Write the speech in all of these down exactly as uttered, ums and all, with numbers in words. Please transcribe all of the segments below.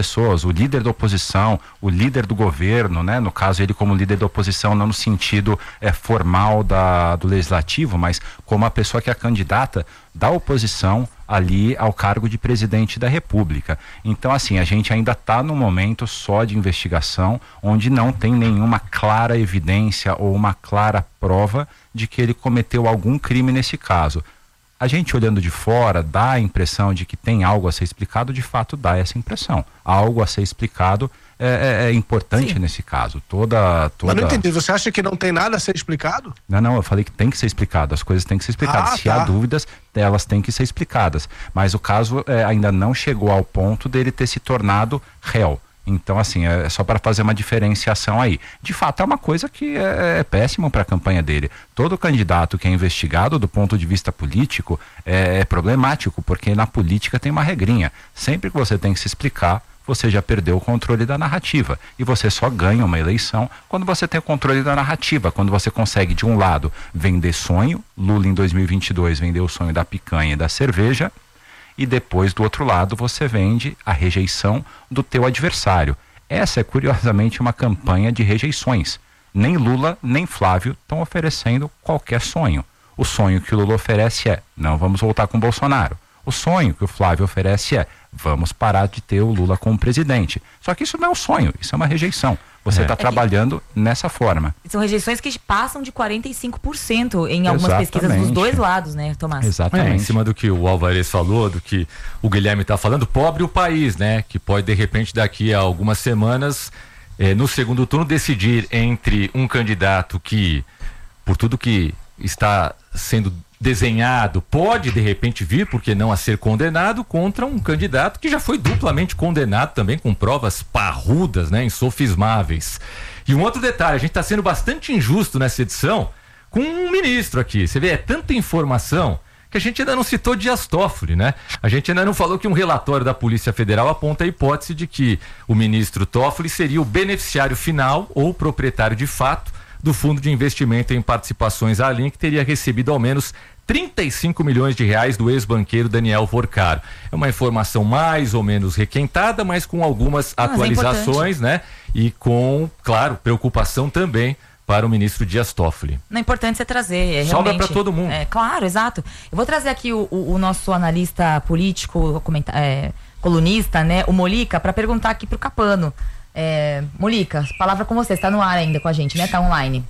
pessoas, o líder da oposição, o líder do governo, né? No caso ele como líder da oposição, não no sentido é, formal da, do legislativo, mas como a pessoa que é a candidata da oposição ali ao cargo de presidente da República. Então, assim, a gente ainda está num momento só de investigação, onde não tem nenhuma clara evidência ou uma clara prova de que ele cometeu algum crime nesse caso. A gente olhando de fora dá a impressão de que tem algo a ser explicado, de fato dá essa impressão. Algo a ser explicado é, é, é importante. Sim. Nesse caso. Toda, toda... Mas não entendi, você acha que não tem nada a ser explicado? Não, não, eu falei que tem que ser explicado, as coisas têm que ser explicadas. Ah, Se tá. há dúvidas, elas têm que ser explicadas. Mas o caso é, ainda não chegou ao ponto dele ter se tornado réu. Então, assim, é só para fazer uma diferenciação aí. De fato, é uma coisa que é, é péssimo para a campanha dele. Todo candidato que é investigado do ponto de vista político é, é problemático, porque na política tem uma regrinha. Sempre que você tem que se explicar, você já perdeu o controle da narrativa. E você só ganha uma eleição quando você tem o controle da narrativa, quando você consegue, de um lado, vender sonho. Lula, em dois mil e vinte e dois, vendeu o sonho da picanha e da cerveja. E depois, do outro lado, você vende a rejeição do teu adversário. Essa é, curiosamente, uma campanha de rejeições. Nem Lula, nem Flávio estão oferecendo qualquer sonho. O sonho que o Lula oferece é: não vamos voltar com o Bolsonaro. O sonho que o Flávio oferece é: vamos parar de ter o Lula como presidente. Só que isso não é um sonho, isso é uma rejeição. Você está é. trabalhando nessa forma. São rejeições que passam de quarenta e cinco por cento em algumas Exatamente. pesquisas dos dois lados, né, Tomás? Exatamente. É, em cima do que o Alvarez falou, do que o Guilherme está falando, pobre o país, né? Que pode, de repente, daqui a algumas semanas, eh, no segundo turno, decidir entre um candidato que, por tudo que está sendo desenhado, pode de repente vir, porque não, a ser condenado, contra um candidato que já foi duplamente condenado também, com provas parrudas, né, insofismáveis. E um outro detalhe, a gente está sendo bastante injusto nessa edição com um ministro aqui. Você vê, é tanta informação que a gente ainda não citou Dias Toffoli, né? A gente ainda não falou que um relatório da Polícia Federal aponta a hipótese de que o ministro Toffoli seria o beneficiário final ou proprietário de fato do Fundo de Investimento em Participações Alin, que teria recebido ao menos trinta e cinco milhões de reais do ex-banqueiro Daniel Vorcaro. É uma informação mais ou menos requentada, mas com algumas ah, atualizações, é né? E com, claro, preocupação também para o ministro Dias Toffoli. Não é importante você trazer, é Sobra para todo mundo. É, claro, exato. Eu vou trazer aqui o, o, o nosso analista político, comenta, é, colunista, né? O Molica, para perguntar aqui pro Capano. É, Molica, palavra com você, está no ar ainda com a gente, né? Está online.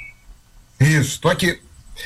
Isso, tô aqui.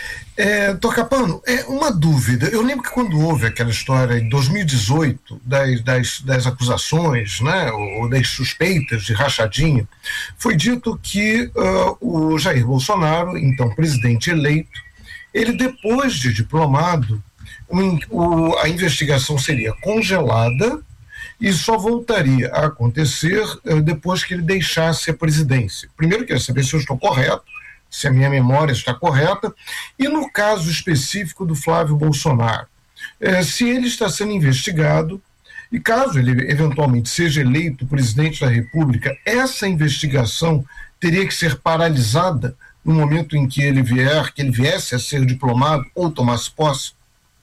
É, tô Capano, é uma dúvida. Eu lembro que quando houve aquela história em dois mil e dezoito das, das, das acusações, né, ou das suspeitas de rachadinha, foi dito que uh, o Jair Bolsonaro, então presidente eleito, ele depois de diplomado, um, o, a investigação seria congelada e só voltaria a acontecer uh, depois que ele deixasse a presidência. Primeiro, quero saber se eu estou correto, se a minha memória está correta, e no caso específico do Flávio Bolsonaro, eh, se ele está sendo investigado, e caso ele eventualmente seja eleito presidente da República, essa investigação teria que ser paralisada no momento em que ele vier, que ele viesse a ser diplomado ou tomasse posse?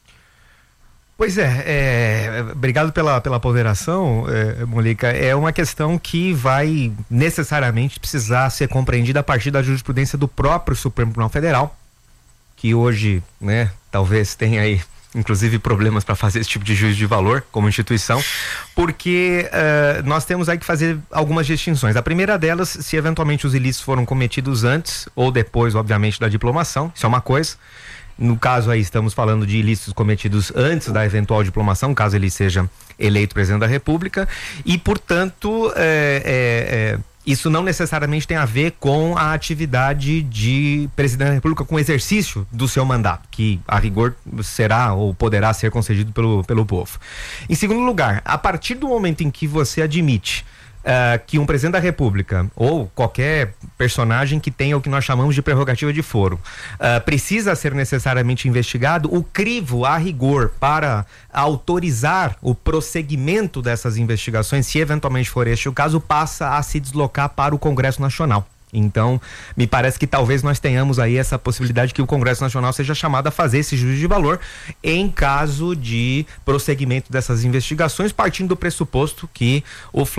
Pois é, é, obrigado pela, pela ponderação, é, Molica. É uma questão que vai necessariamente precisar ser compreendida a partir da jurisprudência do próprio Supremo Tribunal Federal, que hoje, né, talvez tenha aí, inclusive, problemas para fazer esse tipo de juízo de valor como instituição, porque uh, nós temos aí que fazer algumas distinções. A primeira delas, se eventualmente os ilícitos foram cometidos antes ou depois, obviamente, da diplomação, isso é uma coisa. No caso aí estamos falando de ilícitos cometidos antes da eventual diplomação, caso ele seja eleito presidente da República, e portanto é, é, é, isso não necessariamente tem a ver com a atividade de presidente da República, com o exercício do seu mandato, que a rigor será ou poderá ser concedido pelo, pelo povo. Em segundo lugar, a partir do momento em que você admite Uh, que um presidente da República ou qualquer personagem que tenha o que nós chamamos de prerrogativa de foro uh, precisa ser necessariamente investigado, o crivo a rigor para autorizar o prosseguimento dessas investigações, se eventualmente for este o caso, passa a se deslocar para o Congresso Nacional. Então, me parece que talvez nós tenhamos aí essa possibilidade que o Congresso Nacional seja chamado a fazer esse juízo de valor em caso de prosseguimento dessas investigações, partindo do pressuposto que o